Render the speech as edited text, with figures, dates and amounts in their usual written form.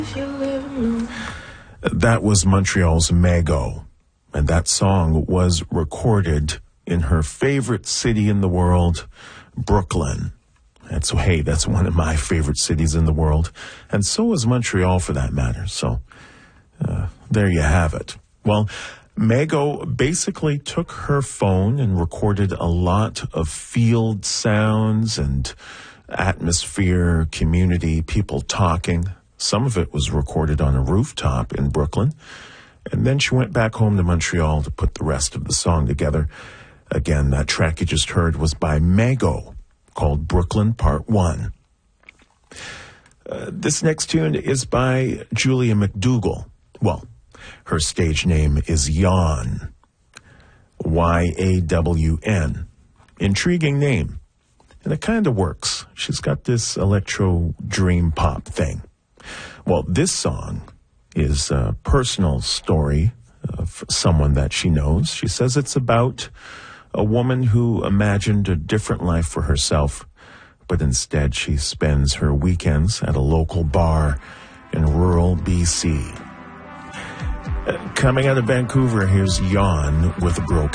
That was Montreal's Mago, and that song was recorded in her favorite city in the world, Brooklyn. That's one of my favorite cities in the world, and so is Montreal for that matter. So there you have it. Well, Mago basically took her phone and recorded a lot of field sounds and atmosphere, community, people talking. Some of it was recorded on a rooftop in Brooklyn. And then she went back home to Montreal to put the rest of the song together. Again, that track you just heard was by Mago, called Brooklyn Part 1. This next tune is by Julia McDougall. Well, her stage name is Yawn. Y-A-W-N. Intriguing name. And it kind of works. She's got this electro dream pop thing. Well, this song is a personal story of someone that she knows. She says it's about a woman who imagined a different life for herself, but instead she spends her weekends at a local bar in rural BC. Coming out of Vancouver, here's Yawn with a Broken